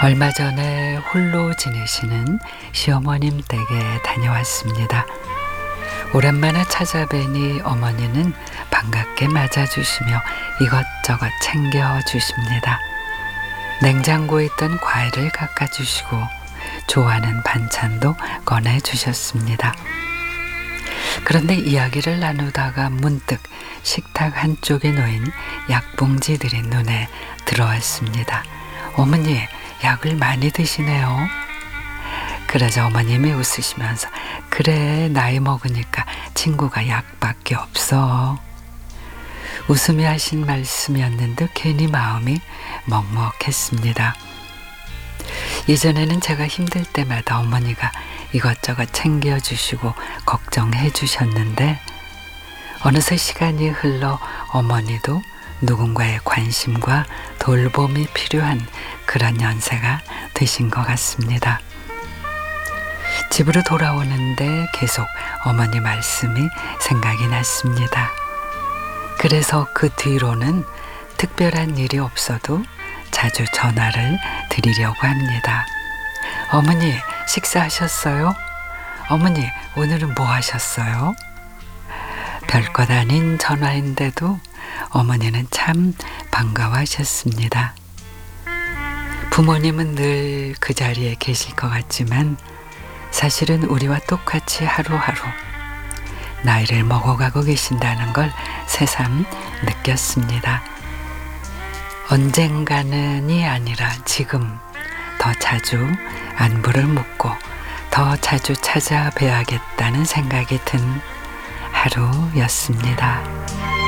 얼마 전에 홀로 지내시는 시어머님 댁에 다녀왔습니다. 오랜만에 찾아뵈니 어머니는 반갑게 맞아주시며 이것저것 챙겨주십니다. 냉장고에 있던 과일을 깎아주시고 좋아하는 반찬도 꺼내주셨습니다. 그런데 이야기를 나누다가 문득 식탁 한쪽에 놓인 약봉지들이 눈에 들어왔습니다. 어머니, 약을 많이 드시네요. 그러자 어머님이 웃으시면서 그래, 나이 먹으니까 친구가 약밖에 없어. 웃으며 하신 말씀이었는데 괜히 마음이 먹먹했습니다. 이전에는 제가 힘들 때마다 어머니가 이것저것 챙겨주시고 걱정해 주셨는데 어느새 시간이 흘러 어머니도 누군가의 관심과 돌봄이 필요한 그런 연세가 되신 것 같습니다. 집으로 돌아오는데 계속 어머니 말씀이 생각이 났습니다. 그래서 그 뒤로는 특별한 일이 없어도 자주 전화를 드리려고 합니다. 어머니, 식사하셨어요? 어머니, 오늘은 뭐 하셨어요? 별것 아닌 전화인데도 어머니는 참 반가워하셨습니다. 부모님은 늘 그 자리에 계실 것 같지만 사실은 우리와 똑같이 하루하루 나이를 먹어가고 계신다는 걸 새삼 느꼈습니다. 언젠가는이 아니라 지금 더 자주 안부를 묻고 더 자주 찾아뵈야겠다는 생각이 든 하루였습니다.